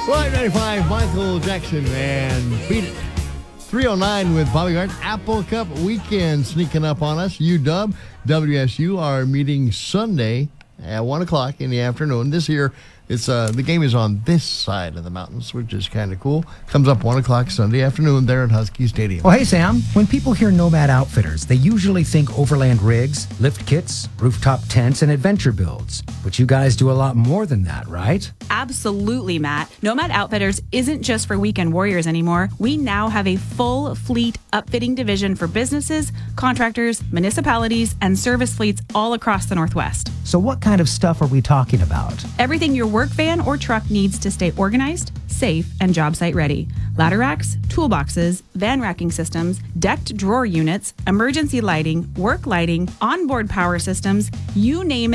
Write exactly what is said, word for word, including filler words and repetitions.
Right, ninety-five, Michael Jackson and Beat It. three oh nine with Bobby Gart. Apple Cup weekend sneaking up on us. U W, W S U are meeting Sunday at one o'clock in the afternoon. This year, it's uh, the game is on this side of the mountains, which is kind of cool. Comes up one o'clock Sunday afternoon there at Husky Stadium. Well, hey, Sam. When people hear Nomad Outfitters, they usually think overland rigs, lift kits, rooftop tents, and adventure builds. But you guys do a lot more than that, right? Absolutely, Matt. Nomad Outfitters isn't just for weekend warriors anymore. We now have a full fleet upfitting division for businesses, contractors, municipalities, and service fleets all across the Northwest. So what kind of stuff are we talking about? Everything your work van or truck needs to stay organized, safe, and job site ready. Ladder racks, toolboxes, van racking systems, decked drawer units, emergency lighting, work lighting, onboard power systems, you name it.